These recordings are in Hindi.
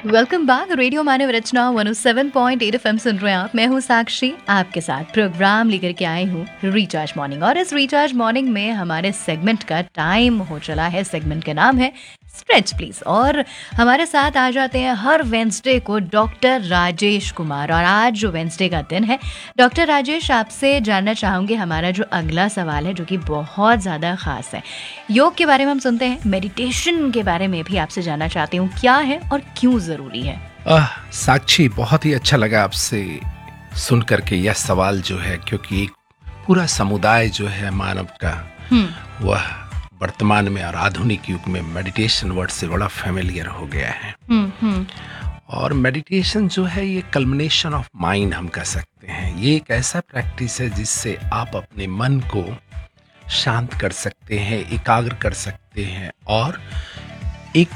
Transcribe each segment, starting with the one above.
वेलकम बैक रेडियो मानव रचना 107.8 एफएम सुन रहे हैं आप। मैं हूँ साक्षी, आपके साथ प्रोग्राम लेकर के आई हूँ रिचार्ज मॉर्निंग। और इस रिचार्ज मॉर्निंग में हमारे सेगमेंट का टाइम हो चला है। सेगमेंट का नाम है स्ट्रेच प्लीज। और हमारे साथ आ जाते हैं हर वेंसडे को डॉक्टर राजेश कुमार। और आज जो वेंसडे का दिन है, डॉक्टर राजेश, आपसे जानना चाहूँगी हमारा जो अगला सवाल है, जो कि बहुत ज़्यादा ख़ास है। योग के बारे में हम सुनते हैं, मेडिटेशन के बारे में भी आपसे जानना चाहती हूँ, क्या है और क्यों ज़रूरी है? साक्षी, बहुत ही अच्छा लगा आपसे सुन करके यह सवाल जो है, क्योंकि एक पूरा समुदाय जो है मानव का, वह वर्तमान में और आधुनिक युग में मेडिटेशन वर्ड से बड़ा फेमिलियर हो गया है। और मेडिटेशन जो है ये कल्मिनेशन ऑफ माइंड हम कह सकते हैं। ये एक ऐसा प्रैक्टिस है जिससे आप अपने मन को शांत कर सकते हैं, एकाग्र कर सकते हैं और एक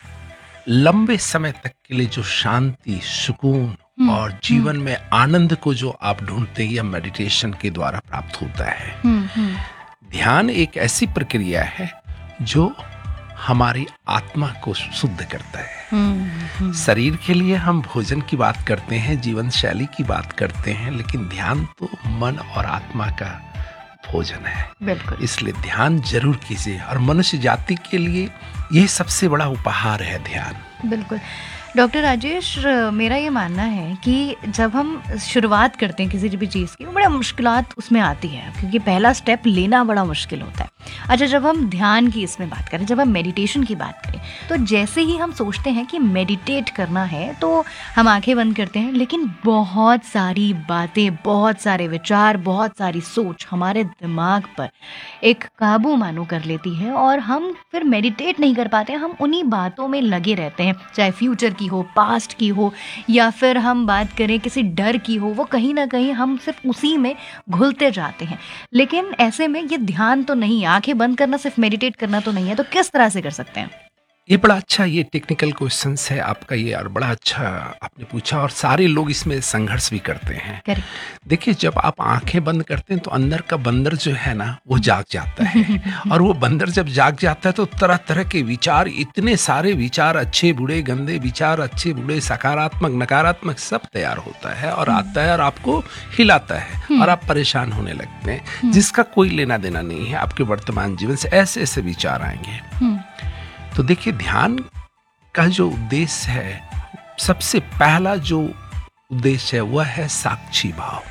लंबे समय तक के लिए जो शांति, सुकून और जीवन में आनंद को जो आप ढूंढते हैं, यह मेडिटेशन के द्वारा प्राप्त होता है। ध्यान एक ऐसी प्रक्रिया है जो हमारी आत्मा को शुद्ध करता है। शरीर के लिए हम भोजन की बात करते हैं, जीवन शैली की बात करते हैं, लेकिन ध्यान तो मन और आत्मा का भोजन है। बिल्कुल। इसलिए ध्यान जरूर कीजिए और मनुष्य जाति के लिए यह सबसे बड़ा उपहार है ध्यान। बिल्कुल। डॉक्टर राजेश, मेरा ये मानना है कि जब हम शुरुआत करते हैं किसी भी चीज़ की, वो बड़ा मुश्किलात उसमें आती है, क्योंकि पहला स्टेप लेना बड़ा मुश्किल होता है। अच्छा, जब हम ध्यान की इसमें बात करें, जब हम मेडिटेशन की बात करें, तो जैसे ही हम सोचते हैं कि मेडिटेट करना है तो हम आंखें बंद करते हैं, लेकिन बहुत सारी बातें, बहुत सारे विचार, बहुत सारी सोच हमारे दिमाग पर एक काबू मानो कर लेती है और हम फिर मेडिटेट नहीं कर पाते। हम उन्हीं बातों में लगे रहते हैं, चाहे फ्यूचर की हो, पास्ट की हो, या फिर हम बात करें किसी डर की हो, वो कहीं ना कहीं हम सिर्फ उसी में घुलते जाते हैं। लेकिन ऐसे में ये ध्यान तो नहीं है, आंखें बंद करना सिर्फ मेडिटेट करना तो नहीं है, तो किस तरह से कर सकते हैं? ये बड़ा अच्छा, ये टेक्निकल क्वेश्चंस है आपका ये, और बड़ा अच्छा आपने पूछा, और सारे लोग इसमें संघर्ष भी करते हैं। करेक्ट। देखिए, जब आप आंखें बंद करते हैं तो अंदर का बंदर जो है ना, वो जाग जाता है। और वो बंदर जब जाग जाता है तो तरह तरह के विचार, इतने सारे विचार, अच्छे बुरे गंदे विचार, अच्छे बुरे, सकारात्मक नकारात्मक, सब तैयार होता है और आता है और आपको हिलाता है और आप परेशान होने लगते हैं, जिसका कोई लेना देना नहीं है आपके वर्तमान जीवन से। ऐसे ऐसे विचार आएंगे। तो देखिए, ध्यान का जो उद्देश्य है, सबसे पहला जो उद्देश्य है वह है साक्षी भाव।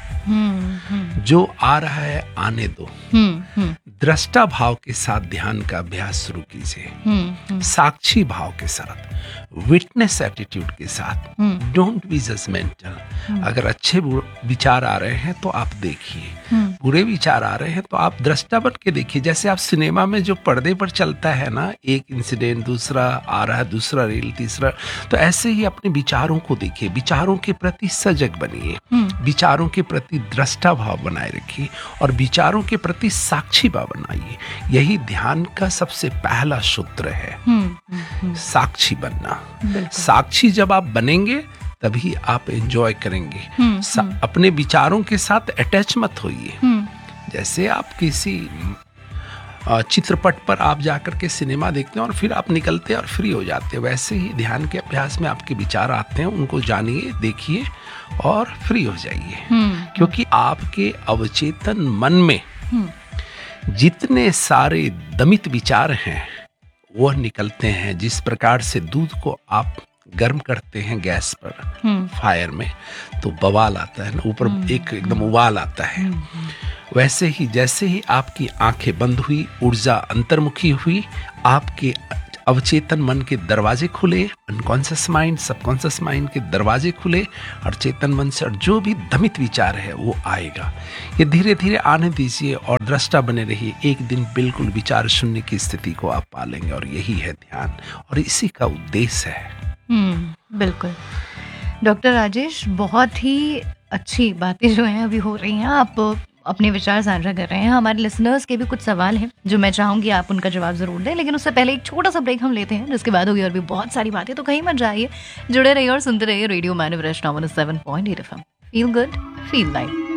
जो आ रहा है आने दो। दृष्टा भाव के साथ ध्यान का अभ्यास शुरू कीजिए, साक्षी भाव के साथ, विटनेस एटीट्यूड के साथ। Don't be judgemental. अगर अच्छे विचार आ रहे हैं तो आप देखिए, बुरे विचार आ रहे हैं तो आप दृष्टा बन के देखिए। जैसे आप सिनेमा में जो पर्दे पर चलता है ना, एक इंसिडेंट, दूसरा आ रहा है, दूसरा रील, तीसरा, तो ऐसे ही अपने विचारों को देखिए, विचारों के प्रति सजग बनिए, विचारों के प्रति दृष्टा भाव बनाए रखिए और विचारों के प्रति साक्षी भाव बनाइए। यही ध्यान का सबसे पहला सूत्र है, साक्षी बनना। साक्षी जब आप बनेंगे तभी आप एंजॉय करेंगे। अपने विचारों के साथ अटैच मत होइए। जैसे आप किसी चित्रपट पर आप जाकर के सिनेमा देखते हैं और फिर आप निकलते हैं और फ्री हो जाते हैं, वैसे ही ध्यान के अभ्यास में आपके विचार आते हैं, उनको जानिए, देखिए और फ्री हो जाइए। क्योंकि आपके अवचेतन मन में जितने सारे दमित विचार हैं वह निकलते हैं। जिस प्रकार से दूध को आप गर्म करते हैं गैस पर, फायर में, तो बवाल आता है ना, ऊपर एक एकदम उबाल आता है। वैसे ही जैसे ही आपकी आंखें बंद हुई, ऊर्जा अंतर्मुखी हुई, आपके अवचेतन मन के दरवाजे खुले, अनकॉन्शियस माइंड, सबकॉन्शियस माइंड के दरवाजे खुले और चेतन मन से जो भी दमित विचार है वो आएगा। ये धीरे धीरे आने दीजिए और दृष्टा बने रहिए। एक दिन बिल्कुल विचार शून्य की स्थिति को आप पालेंगे और यही है ध्यान, और इसी का उद्देश्य है। बिल्कुल। डॉक्टर राजेश, बहुत ही अच्छी बातें जो हैं अभी हो रही हैं, आप अपने विचार साझा कर रहे हैं। हमारे लिसनर्स के भी कुछ सवाल हैं जो मैं चाहूंगी आप उनका जवाब जरूर दें, लेकिन उससे पहले एक छोटा सा ब्रेक हम लेते हैं, जिसके बाद होगी और भी बहुत सारी बातें। तो कहीं मत जाइए, जुड़े रहिए और सुनते रहिए रेडियो मानव रचना 107.8 FM। Feel good, feel life.